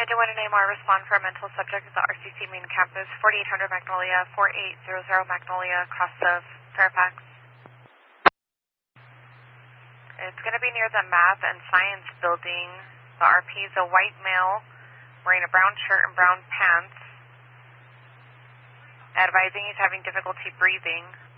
I do want to name or respond for a mental subject at the RCC main campus, 4800 Magnolia, 4800 Magnolia, across of Fairfax. It's going to be near the Math and Science building. The RP is a white male wearing a brown shirt and brown pants. Advising he's having difficulty breathing.